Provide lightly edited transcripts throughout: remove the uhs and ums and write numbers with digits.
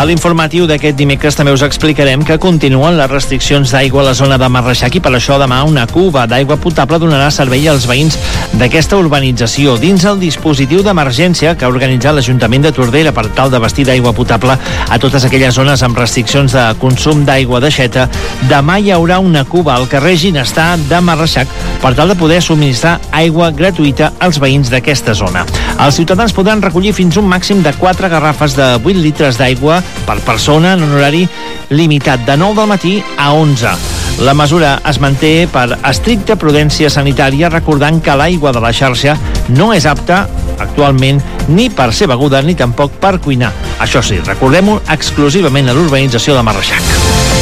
A l'informatiu d'aquest dimecres també us explicarem que continuen les restriccions d'aigua a la zona de Marreixac i per això demà una cuba d'aigua potable donarà servei als veïns d'aquesta urbanització dins el dispositiu d'emergència que ha organitzat l'Ajuntament de Tordera per tal d'abastir d'aigua potable a totes aquelles zones amb restriccions de consum d'aigua d'aixeta. Demà hi haurà una cuba al carrer Ginestar de Marreixac per tal de poder subministrar aigua gratuïta als veïns d'aquesta zona. Els ciutadans podran recollir fins un màxim de 4 garrafes de 8 litres d'aigua per persona en un horari limitat de 9 del matí a 11. La mesura es manté per estricta prudència sanitària, recordant que l'aigua de la xarxa no és apta actualment ni per ser beguda ni tampoc per cuinar. Això sí, recordem-ho exclusivament a l'urbanització de Marreixac.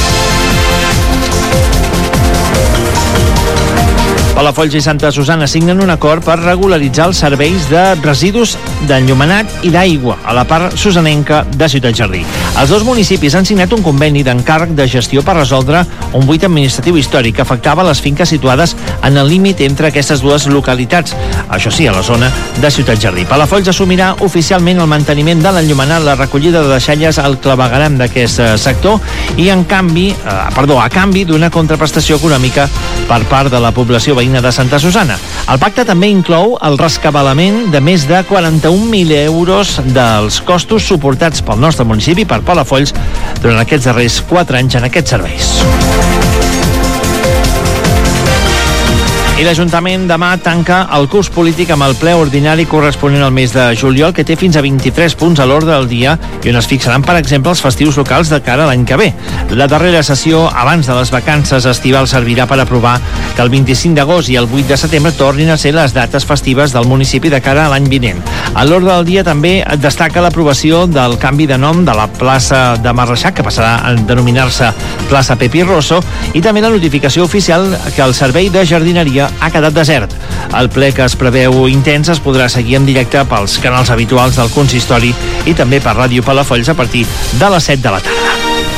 Palafolls i Santa Susanna signen un acord per regularitzar els serveis de residus d'enllumenat i d'aigua a la part susanenca de Ciutat Jardí. Els dos municipis han signat un conveni d'encàrrec de gestió per resoldre un buit administratiu històric que afectava les finques situades en el límit entre aquestes dues localitats, això sí, a la zona de Ciutat Jardí. Palafolls assumirà oficialment el manteniment de l'enllumenat, la recollida de deixalles al clavegueram d'aquest sector i a canvi d'una contraprestació econòmica per part de la població veïna de Santa Susanna. El pacte també inclou el rescabalament de més de 41.000 euros dels costos suportats pel nostre municipi per Palafolls durant aquests darrers 4 anys en aquests serveis. I l'Ajuntament demà tanca el curs polític amb el ple ordinari corresponent al mes de juliol, que té fins a 23 punts a l'ordre del dia i on es fixaran, per exemple, els festius locals de cara a l'any que ve. La darrera sessió, abans de les vacances estivals, servirà per aprovar que el 25 d'agost i el 8 de setembre tornin a ser les dates festives del municipi de cara a l'any vinent. A l'ordre del dia també destaca l'aprovació del canvi de nom de la plaça de Marreixac, que passarà a denominar-se plaça Pepi Rosso, i també la notificació oficial que el servei de jardineria ha quedat desert. El ple, que es preveu intens, es podrà seguir en directe pels canals habituals del consistori i també per Ràdio Palafolls a partir de les 7 de la tarda.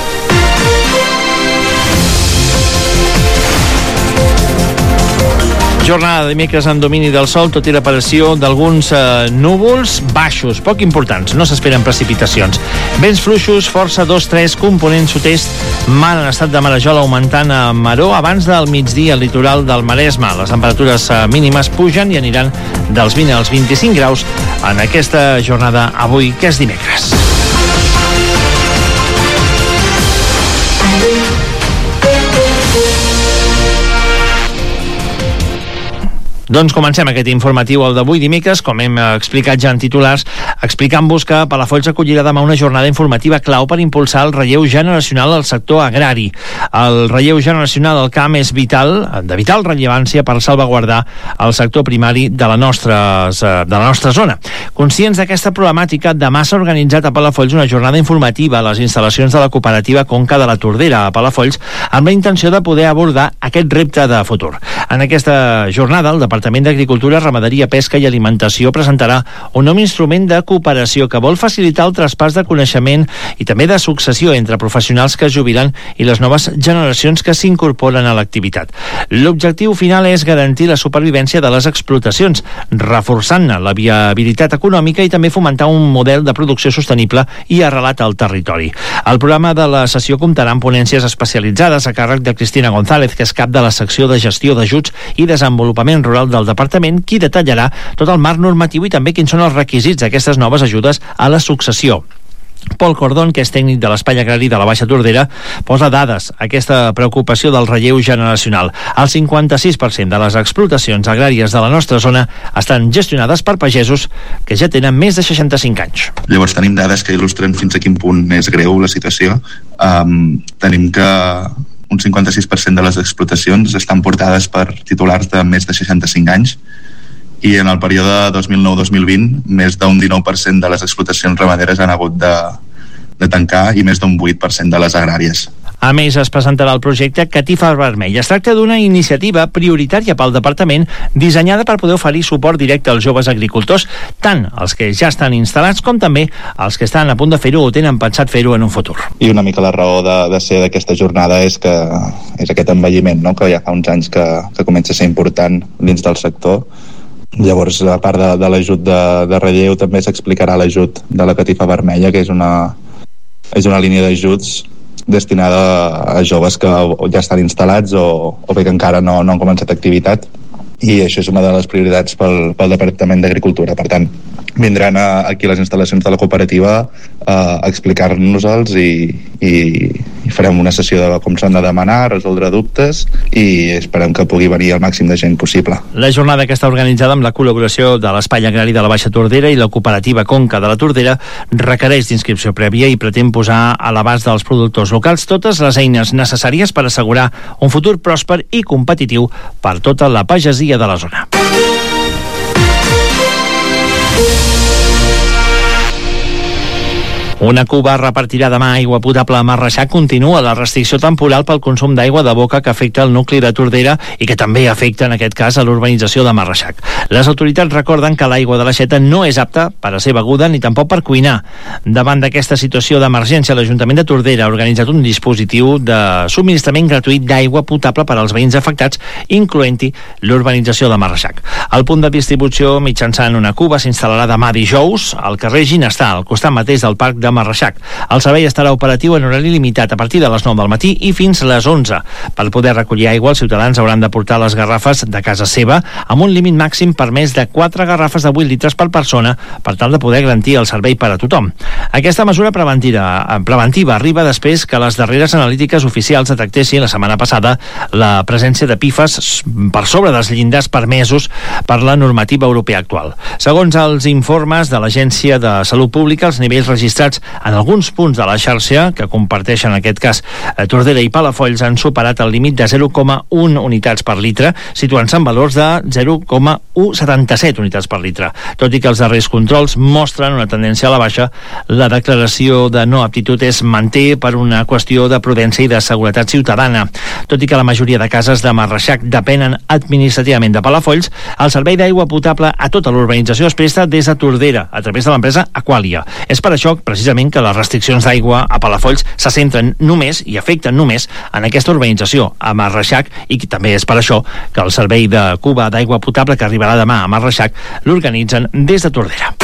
Jornada de dimecres amb domini del sol, tot i l'aparició d'alguns núvols baixos, poc importants, no s'esperen precipitacions. Vents fluixos, força 2-3, component sud-est, mar en estat de marejol augmentant a maró abans del migdia al litoral del Maresme. Les temperatures mínimes pugen i aniran dels 20 als 25 graus en aquesta jornada avui, que és dimecres. Doncs comencem aquest informatiu, el d'avui dimecres, com hem explicat ja en titulars, explicant-vos que Palafolls acollirà demà una jornada informativa clau per impulsar el relleu generacional al sector agrari. El relleu generacional al camp és de vital rellevància per salvaguardar el sector primari de la nostra zona. Conscients d'aquesta problemàtica, demà s'ha organitzat a Palafolls una jornada informativa a les instal·lacions de la cooperativa Conca de la Tordera a Palafolls, amb la intenció de poder abordar aquest repte de futur. En aquesta jornada, el Departament d'Agricultura, Ramaderia, Pesca i Alimentació presentarà un nou instrument de cooperació que vol facilitar el traspàs de coneixement i també de successió entre professionals que es jubilen i les noves generacions que s'incorporen a l'activitat. L'objectiu final és garantir la supervivència de les explotacions, reforçant-ne la viabilitat econòmica i també fomentar un model de producció sostenible i arrelat al territori. El programa de la sessió comptarà amb ponències especialitzades a càrrec de Cristina González, que és cap de la secció de gestió d'ajuts i desenvolupament rural del departament, qui detallarà tot el marc normatiu i també quins són els requisits d'aquestes noves ajudes a la successió. Pol Cordón, que és tècnic de l'Espai Agrari de la Baixa Tordera, posa dades a aquesta preocupació del relleu generacional. El 56% de les explotacions agràries de la nostra zona estan gestionades per pagesos que ja tenen més de 65 anys. Llavors tenim dades que il·lustren fins a quin punt és greu la situació. Tenim que un 56% de les explotacions estan portades per titulars de més de 65 anys i en el període 2009-2020 més d'un 19% de les explotacions ramaderes han hagut de tancar i més d'un 8% de les agràries. A més, es presentarà el projecte Catifa Vermella. Es tracta d'una iniciativa prioritària pel departament dissenyada per poder oferir suport directe als joves agricultors, tant els que ja estan instal·lats com també els que estan a punt de fer-ho o tenen pensat fer-ho en un futur. I una mica la raó de ser d'aquesta jornada és aquest envelliment, no?, que ja fa uns anys que comença a ser important dins del sector. Llavors, a part de l'ajut de relleu, també s'explicarà l'ajut de la Catifa Vermella, que és una És una línia d'ajuts destinada a joves que ja estan instal·lats o bé que encara no han començat activitat, i això és una de les prioritats pel Departament d'Agricultura. Per tant, vindran aquí a les instal·lacions de la cooperativa a explicar-nos-els i farem una sessió de com s'han de demanar, resoldre dubtes, i esperem que pugui venir el màxim de gent possible. La jornada, que està organitzada amb la col·laboració de l'Espai Agrari de la Baixa Tordera i la cooperativa Conca de la Tordera, requereix d'inscripció prèvia i pretén posar a l'abast dels productors locals totes les eines necessàries per assegurar un futur pròsper i competitiu per tota la pagesia de la zona. Una Cuba repartirà demà aigua potable a Marreixac. Continua la restricció temporal pel consum d'aigua de boca que afecta el nucli de Tordera i que també afecta, en aquest cas, a l'urbanització de Marreixac. Les autoritats recorden que l'aigua de l'aixeta no és apta per a ser beguda ni tampoc per cuinar. Davant d'aquesta situació d'emergència, l'Ajuntament de Tordera ha organitzat un dispositiu de subministrament gratuït d'aigua potable per als veïns afectats, incloent-hi l'urbanització de Marreixac. El punt de distribució mitjançant una cuba s'instal·larà demà dijous al carrer Ginestar, al costat mateix del Parc de Marreixac. El servei estarà operatiu en horari limitat a partir de les 9 del matí i fins a les 11. Per poder recollir aigua, els ciutadans hauran de portar les garrafes de casa seva amb un límit màxim permès de 4 garrafes de 8 litres per persona per tal de poder garantir el servei per a tothom. Aquesta mesura preventiva arriba després que les darreres analítiques oficials detectessin la setmana passada la presència de PFAS per sobre dels llindars permesos per la normativa europea actual. Segons els informes de l'Agència de Salut Pública, els nivells registrats en alguns punts de la xarxa, que comparteixen en aquest cas Tordera i Palafolls, han superat el límit de 0,1 unitats per litre, situant-se en valors de 0,177 unitats per litre. Tot i que els darrers controls mostren una tendència a la baixa, la declaració de no aptitud es manté per una qüestió de prudència i de seguretat ciutadana. Tot i que la majoria de cases de Marreixac depenen administrativament de Palafolls, el servei d'aigua potable a tota l'urbanització es presta des de Tordera, a través de l'empresa Aqualia. És per això, precisament, que les restriccions d'aigua a Palafolls se centren només i afecten només en aquesta urbanització, a Marreixac, i també és per això que el servei de cuba d'aigua potable que arribarà demà a Marreixac l'organitzen des de Tordera.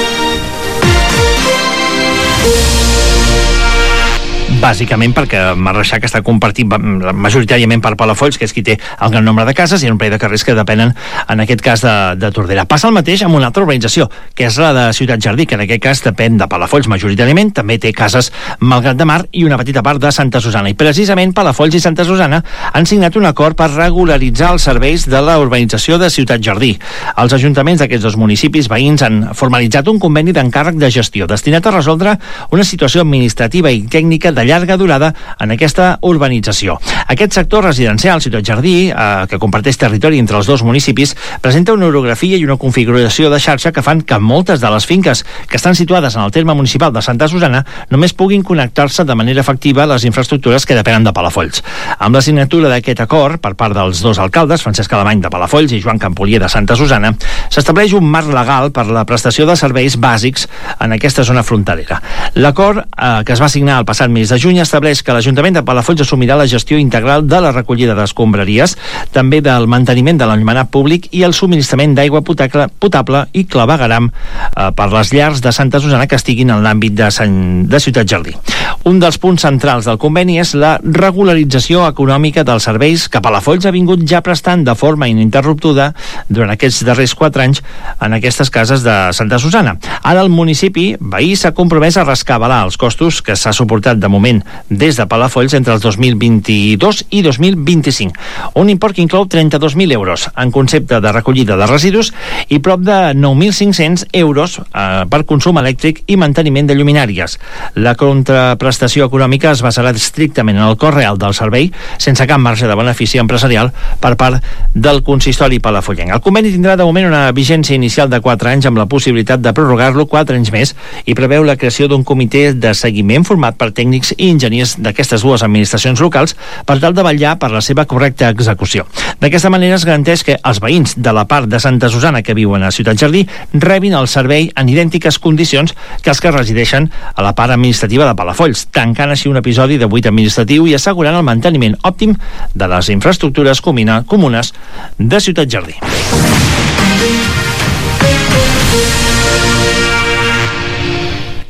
Bàsicament perquè Marreixac està compartit majoritàriament per Palafolls, que és qui té el gran nombre de cases, i un parell de carrers que depenen, en aquest cas, de Tordera. Passa el mateix amb una altra urbanització, que és la de Ciutat Jardí, que en aquest cas depèn de Palafolls majoritàriament, també té cases Malgrat de Mar i una petita part de Santa Susana. I precisament Palafolls i Santa Susana han signat un acord per regularitzar els serveis de la urbanització de Ciutat Jardí. Els ajuntaments d'aquests dos municipis veïns han formalitzat un conveni d'encàrrec de gestió destinat a resoldre una situació administrativa i tècnica de llarga durada en aquesta urbanització. Aquest sector residencial, Ciutat Jardí, que comparteix territori entre els dos municipis, presenta una orografia i una configuració de xarxa que fan que moltes de les finques que estan situades en el terme municipal de Santa Susana només puguin connectar-se de manera efectiva a les infraestructures que depenen de Palafolls. Amb la signatura d'aquest acord per part dels dos alcaldes, Francesc Alemany de Palafolls i Joan Campolier de Santa Susana, s'estableix un marc legal per la prestació de serveis bàsics en aquesta zona fronterera. L'acord, que es va signar el passat mes de juny, estableix que l'Ajuntament de Palafolls assumirà la gestió integral de la recollida d'escombraries, també del manteniment de l'enllumenat públic i el subministrament d'aigua potable i clavegueram per les llars de Santa Susana que estiguin en l'àmbit de Ciutat Jardí. Un dels punts centrals del conveni és la regularització econòmica dels serveis que Palafolls ha vingut ja prestant de forma ininterruptuda durant aquests darrers 4 anys en aquestes cases de Santa Susana. Ara el municipi veí s'ha compromès a rescabalar els costos que s'ha suportat de moment des de Palafolls entre els 2022 i 2025. Un import que inclou 32.000 euros en concepte de recollida de residus i prop de 9.500 euros per consum elèctric i manteniment de lluminàries. La contraprestació econòmica es basarà estrictament en el cost real del servei, sense cap marge de benefici empresarial per part del consistori palafollenc. El conveni tindrà de moment una vigència inicial de 4 anys amb la possibilitat de prorrogar-lo 4 anys més i preveu la creació d'un comitè de seguiment format per tècnics i enginyers d'aquestes dues administracions locals per tal de vetllar per la seva correcta execució. D'aquesta manera es garanteix que els veïns de la part de Santa Susana que viuen a Ciutat Jardí rebin el servei en idèntiques condicions que els que resideixen a la part administrativa de Palafolls, tancant així un episodi de buit administratiu i assegurant el manteniment òptim de les infraestructures comunes de Ciutat Jardí.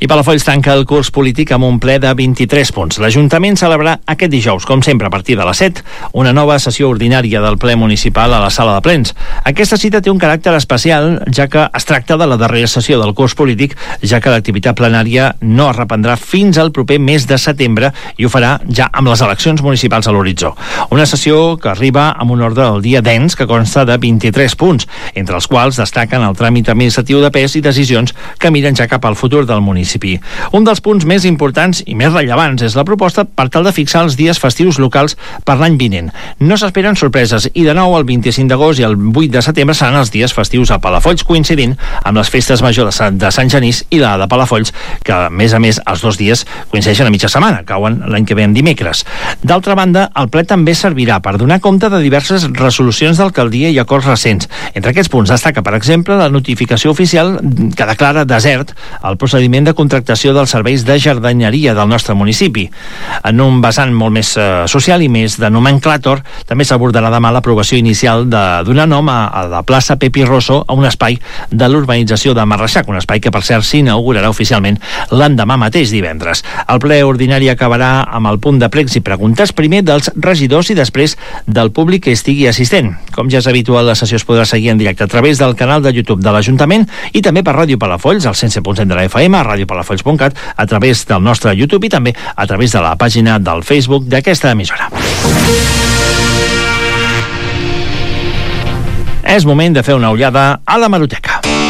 I Palafolls tanca el curs polític amb un ple de 23 punts. L'Ajuntament celebrarà aquest dijous, com sempre, a partir de les 7, una nova sessió ordinària del ple municipal a la sala de plens. Aquesta cita té un caràcter especial, ja que es tracta de la darrera sessió del curs polític, ja que l'activitat plenària no es reprendrà fins al proper mes de setembre i ho farà ja amb les eleccions municipals a l'horitzó. Una sessió que arriba amb un ordre del dia dens que consta de 23 punts, entre els quals destaquen el tràmit administratiu de pes i decisions que miren ja cap al futur del municipi. Un dels punts més importants i més rellevants és la proposta per tal de fixar els dies festius locals per l'any vinent. No s'esperen sorpreses i de nou el 25 d'agost i el 8 de setembre seran els dies festius a Palafolls, coincidint amb les festes majors de Sant Genís i la de Palafolls, que a més, els dos dies coincideixen a mitja setmana, cauen l'any que ve en dimecres. D'altra banda, el ple també servirà per donar compte de diverses resolucions d'alcaldia i acords recents. Entre aquests punts destaca, per exemple, la notificació oficial que declara desert el procediment de contractació dels serveis de jardineria del nostre municipi. En un vessant molt més social i més de nomenclàtor, també s'abordarà demà l'aprovació inicial de donar nom a la plaça Pepi Rosso, a un espai de l'urbanització de Marreixac, un espai que per cert s'inaugurarà oficialment l'endemà mateix, divendres. El ple ordinari acabarà amb el punt de pregs i preguntes, primer dels regidors i després del públic que estigui assistent. Com ja és habitual, la sessió es podrà seguir en directe a través del canal de YouTube de l'Ajuntament i també per Ràdio Palafolls, al 107.7 de la FM, a radiopalafolls.cat, a través del nostre YouTube i també a través de la pàgina del Facebook d'aquesta emissora. És moment de fer una ullada a l'hemeroteca.